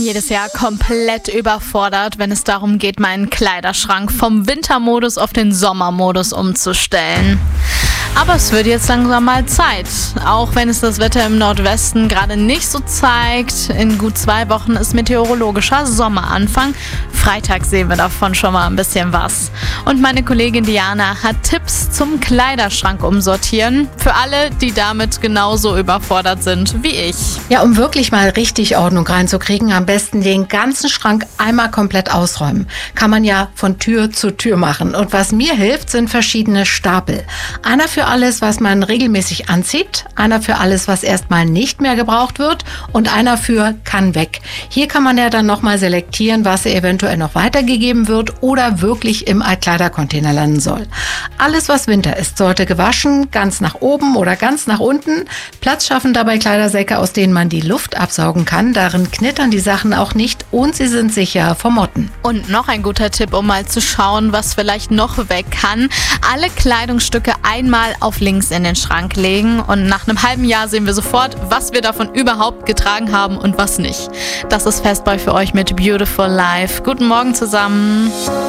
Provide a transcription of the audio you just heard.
Jedes Jahr komplett überfordert, wenn es darum geht, meinen Kleiderschrank vom Wintermodus auf den Sommermodus umzustellen. Aber es wird jetzt langsam mal Zeit, auch wenn es das Wetter im Nordwesten gerade nicht so zeigt. In gut 2 Wochen ist meteorologischer Sommeranfang. Freitag sehen wir davon schon mal ein bisschen was. Und meine Kollegin Diana hat Tipps zum Kleiderschrank umsortieren. Für alle, die damit genauso überfordert sind wie ich. Ja, um wirklich mal richtig Ordnung reinzukriegen, am besten den ganzen Schrank einmal komplett ausräumen. Kann man ja von Tür zu Tür machen. Und was mir hilft, sind verschiedene Stapel. Einer für alles, was man regelmäßig anzieht, einer für alles, was erstmal nicht mehr gebraucht wird und einer für kann weg. Hier kann man ja dann nochmal selektieren, was eventuell noch weitergegeben wird oder wirklich im Altkleidercontainer landen soll. Alles, was Winter ist, sollte gewaschen, ganz nach oben oder ganz nach unten. Platz schaffen dabei Kleidersäcke, aus denen man die Luft absaugen kann. Darin knittern die Sachen auch nicht und sie sind sicher vor Motten. Und noch ein guter Tipp, um mal zu schauen, was vielleicht noch weg kann. Alle Kleidungsstücke einmal auf links in den Schrank legen und nach einem halben Jahr sehen wir sofort, was wir davon überhaupt getragen haben und was nicht. Das ist Festboy für euch mit Beautiful Life. Guten Morgen zusammen.